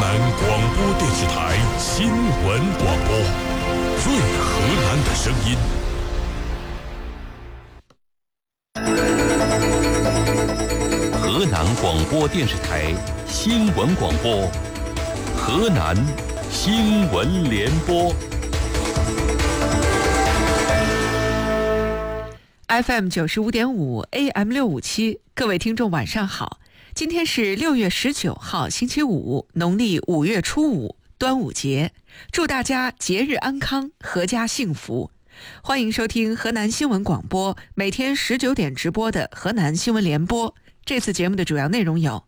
南广播电视台新闻广播，最河南的声音。 河南广播电视台新闻广播，河南新闻联播。 FM 95.5 AM 657，各位听众晚上好。今天是6月19号星期五，农历5月初5，端午节，祝大家节日安康，阖家幸福。欢迎收听河南新闻广播每天19点直播的河南新闻联播。这次节目的主要内容有：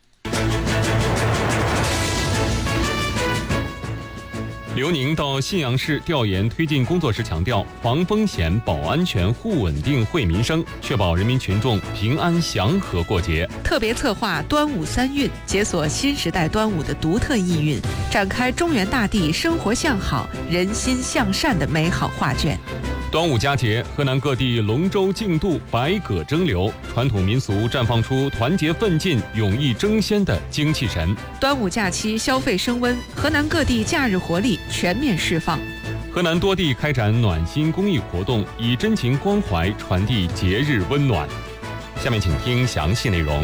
刘宁到信阳市调研推进工作时强调，防风险、保安全、护稳定、惠民生，确保人民群众平安祥和过节。 特别策划端午三韵，解锁新时代端午的独特意蕴，展开中原大地生活向好、人心向善的美好画卷。 端午佳节，河南各地龙舟竞渡，百舸争流，传统民俗绽放出团结奋进、勇毅争先的精气神。 端午假期消费升温，河南各地假日活力全面释放。 河南多地开展暖心公益活动，以真情关怀传递节日温暖。下面请听详细内容。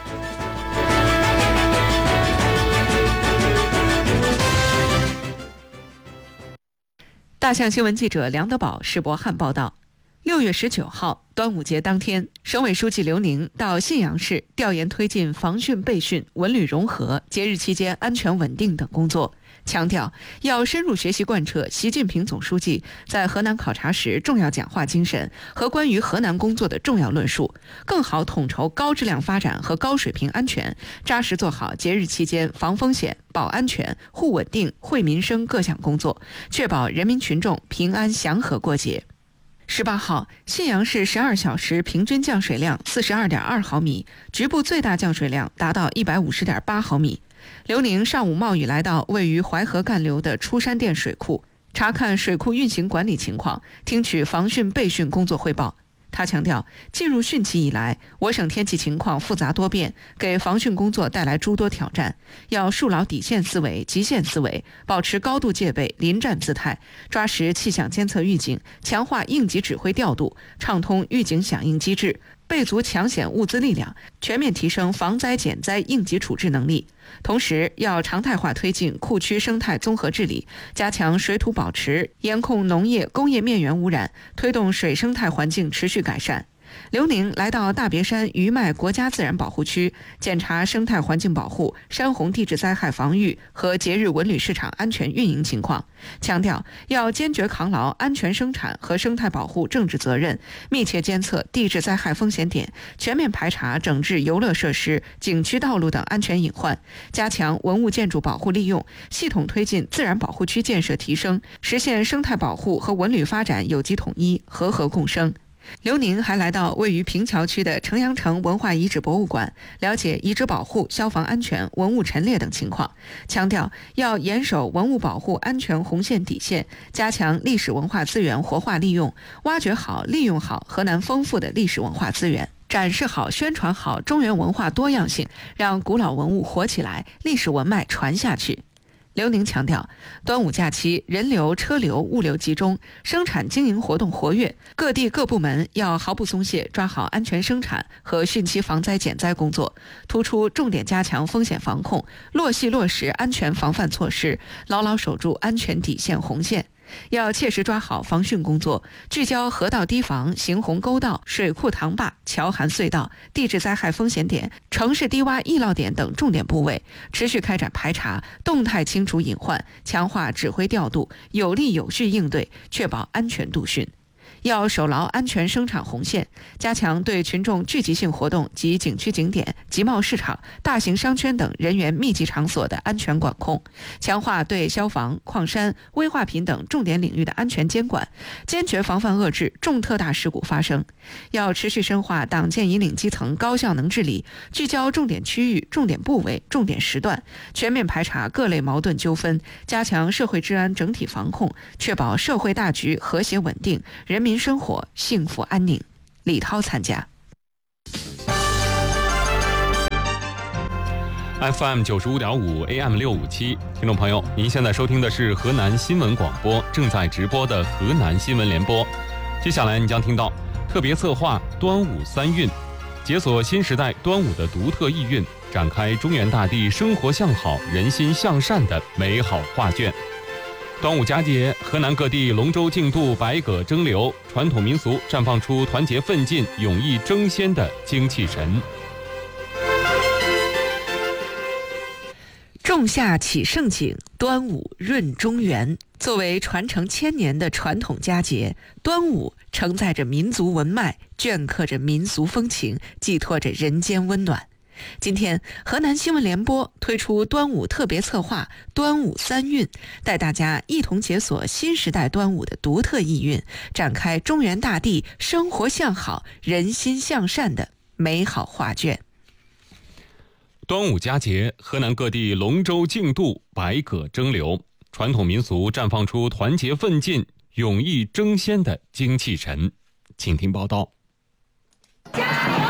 大象新闻记者梁德宝、石博汉报道：6月19号，端午节当天，省委书记刘宁到信阳市调研推进防汛备汛、文旅融合、节日期间安全稳定等工作，强调要深入学习贯彻习近平总书记在河南考察时重要讲话精神和关于河南工作的重要论述，更好统筹高质量发展和高水平安全，扎实做好节日期间防风险、保安全、护稳定、惠民生各项工作，确保人民群众平安祥和过节。18号，信阳市12小时平均降水量42.2毫米，局部最大降水量达到150.8毫米。刘宁上午冒雨来到位于淮河干流的出山店水库，查看水库运行管理情况，听取防汛备汛工作汇报。他强调，进入汛期以来，我省天气情况复杂多变，给防汛工作带来诸多挑战，要树牢底线思维、极限思维，保持高度戒备、临战姿态，抓实气象监测预警，强化应急指挥调度，畅通预警响应机制，备足抢险物资力量，全面提升防灾减灾应急处置能力。同时，要常态化推进库区生态综合治理，加强水土保持，严控农业、工业面源污染，推动水生态环境持续改善。刘宁来到大别山余脉国家自然保护区，检查生态环境保护、山洪地质灾害防御和节日文旅市场安全运营情况，强调要坚决扛牢安全生产和生态保护政治责任，密切监测地质灾害风险点，全面排查整治游乐设施、景区道路等安全隐患，加强文物建筑保护利用，系统推进自然保护区建设提升，实现生态保护和文旅发展有机统一、和合共生。刘宁还来到位于平桥区的城阳城文化遗址博物馆，了解遗址保护、消防安全、文物陈列等情况，强调要严守文物保护安全红线底线，加强历史文化资源活化利用，挖掘好、利用好河南丰富的历史文化资源，展示好、宣传好中原文化多样性，让古老文物活起来，历史文脉传下去。刘宁强调，端午假期人流、车流、物流集中，生产经营活动活跃，各地各部门要毫不松懈，抓好安全生产和汛期防灾减灾工作，突出重点加强风险防控，落细落实安全防范措施，牢牢守住安全底线红线。要切实抓好防汛工作，聚焦河道堤防、行洪沟道、水库塘坝、桥涵隧道、地质灾害风险点、城市低洼易涝点等重点部位，持续开展排查，动态清除隐患，强化指挥调度，有力有序应对，确保安全度汛。要守牢安全生产红线，加强对群众聚集性活动及景区景点、集贸市场、大型商圈等人员密集场所的安全管控，强化对消防、矿山、危化品等重点领域的安全监管，坚决防范遏制重特大事故发生。要持续深化党建引领基层高效能治理，聚焦重点区域、重点部位、重点时段，全面排查各类矛盾纠纷，加强社会治安整体防控，确保社会大局和谐稳定，人民生活幸福安宁。李涛参加。 FM 95.5 AM 657，听众朋友，您现在收听的是河南新闻广播正在直播的河南新闻联播。接下来你将听到特别策划端午三韵，解锁新时代端午的独特意蕴，展开中原大地生活向好、人心向善的美好画卷。端午佳节，河南各地龙舟竞渡、百舸争流，传统民俗绽放出团结奋进、勇毅争先的精气神。 仲夏启盛景，端午润中原。作为传承千年的传统佳节，端午承载着民族文脉，镌刻着民俗风情，寄托着人间温暖。今天，河南新闻联播推出端午特别策划端午三韵，带大家一同解锁新时代端午的独特意蕴，展开中原大地生活向好、人心向善的美好画卷。 端午佳节，河南各地龙舟竞渡、百舸争流，传统民俗绽放出团结奋进、勇毅争先的精气神。请听报道。 6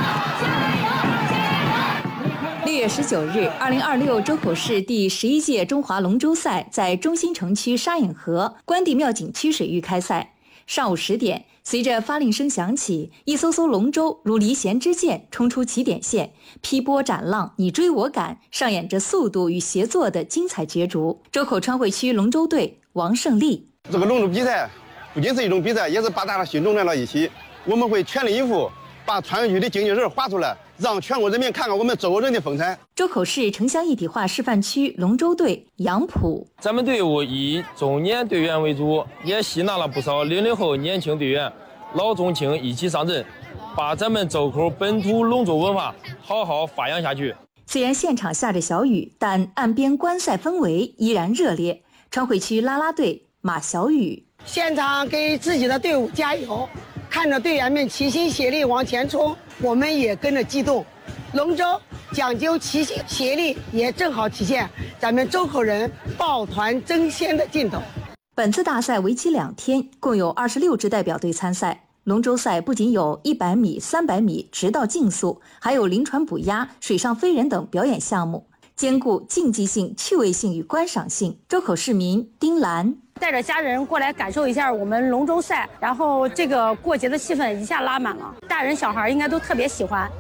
月19日，2026周口市第11届中华龙舟赛在中心城区沙隐河关帝庙景区水域开赛。上午10点，随着发令声响起，一艘艘龙舟如离弦之箭冲出起点线，劈波斩浪，你追我赶，上演着速度与协作的精彩角逐。周口川汇区龙舟队王胜利： 这个龙舟比赛不仅是一种比赛，也是把大家心中连到一起。我们会全力以赴，把川渝的经济人划出来，让全国人民看看我们周口人的风采。 周口市城乡一体化示范区龙舟队杨浦： 咱们队伍以中年队员为主，也吸纳了不少00后年轻队员，老中青一起上阵，把咱们周口本土龙舟文化好好发扬下去。 虽然现场下着小雨，但岸边观赛氛围依然热烈。川汇区啦啦队马小雨： 现场给自己的队伍加油，看着队员们齐心协力往前冲，我们也跟着激动。龙舟讲究齐心协力，也正好体现咱们周口人抱团争先的劲头。 本次大赛为期2天，共有26支代表队参赛。龙舟赛不仅有100米、300米直道竞速，还有临船捕鸭、水上飞人等表演项目，兼顾竞技性、趣味性与观赏性。周口市民丁兰： 带着家人过来感受一下我们龙舟赛，然后这个过节的气氛一下拉满了，大人小孩应该都特别喜欢。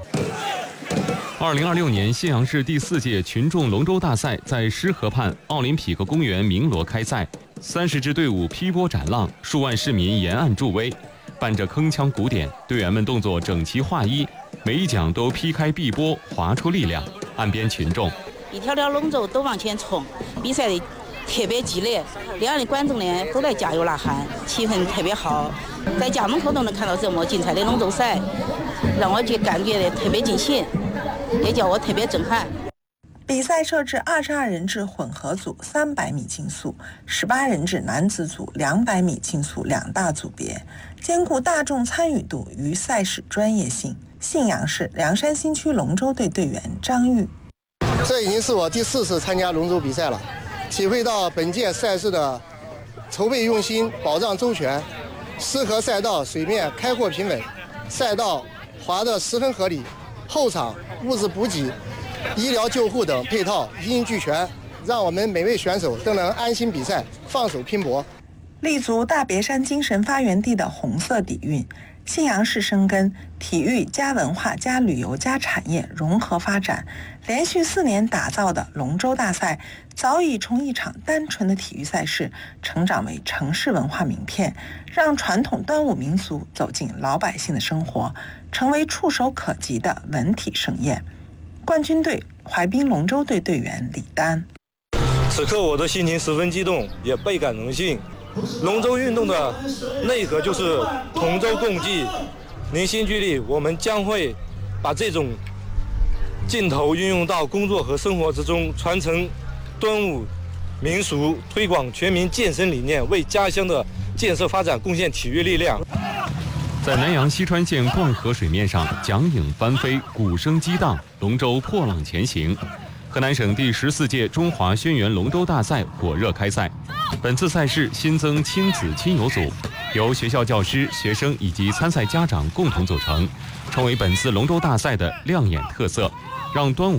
2026年信阳市第4届群众龙舟大赛在狮河畔奥林匹克公园鸣锣开赛，30支队伍劈波斩浪，数万市民沿岸助威，伴着铿锵鼓点，队员们动作整齐划一，每一桨都劈开碧波，划出力量。岸边群众： 一条条龙舟都往前冲，比赛的特别激烈，两岸的观众呢都来加油呐喊，气氛特别好。在家门口都能看到这么精彩的龙舟赛，让我感觉的特别尽兴，也叫我特别震撼。 比赛设置22人制混合组300米竞速，18人制男子组200米竞速2大组别，兼顾大众参与度与赛事专业性。信阳市凉山新区龙舟队队员张玉： 这已经是我第4次参加龙舟比赛了，体会到本届赛事的筹备用心、保障周全，狮河赛道水面开阔平稳，赛道划得十分合理，后场物资补给、医疗救护等配套一应俱全，让我们每位选手都能安心比赛，放手拼搏。 立足大别山精神发源地的红色底蕴，信阳市深耕体育加文化加旅游加产业融合发展，连续4年打造的龙舟大赛，早已从一场单纯的体育赛事成长为城市文化名片，让传统端午民俗走进老百姓的生活，成为触手可及的文体盛宴。冠军队淮滨龙舟队队员李丹： 此刻我的心情十分激动，也倍感荣幸。龙舟运动的内核就是同舟共济、凝心聚力，我们将会把这种劲头运用到工作和生活之中，传承端午民俗，推广全民健身理念，为家乡的建设发展贡献体育力量。 在南阳西川县灌河水面上，桨影翻飞，鼓声激荡，龙舟破浪前行。河南省第14届中华轩辕龙舟大赛火热开赛。本次赛事新增亲子亲友组，由学校教师、学生以及参赛家长共同组成，成为本次龙舟大赛的亮眼特色，让端午